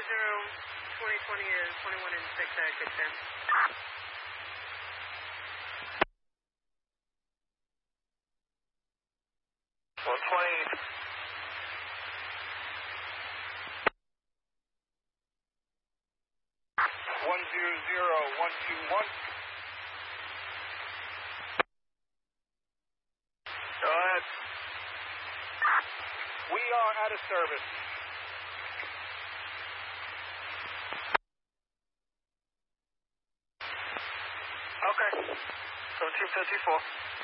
2020 is 21 and 6 at good time. Go ahead. We are out of service. Okay. 1754.